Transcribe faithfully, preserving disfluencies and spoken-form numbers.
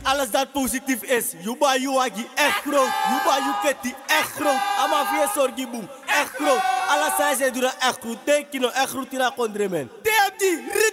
alles dat positief is. Yuba Yuagi, echt groot. Yuba Yuketi, echt groot. Ama via Sorgi Boom, echt groot. Alles zijn ze doen echt goed. Denk je nou, echt goed in de kondremen.